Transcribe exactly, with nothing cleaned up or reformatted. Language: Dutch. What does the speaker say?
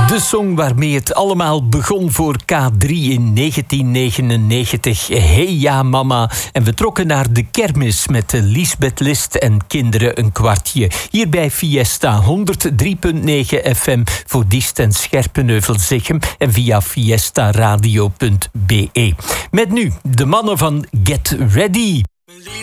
De song waarmee het allemaal begon voor K drie in negentien negenennegentig. Hey ja mama. En we trokken naar de kermis met Liesbeth List en kinderen een kwartje. Hier bij Fiesta honderd drie komma negen F M voor Diest en Scherpenheuvel-Zichem en via fiestaradio punt b e. Met nu de mannen van Get Ready.